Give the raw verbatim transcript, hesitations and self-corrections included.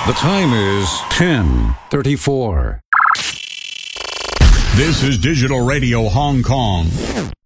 The time is ten thirty-four. This is Digital Radio Hong Kong.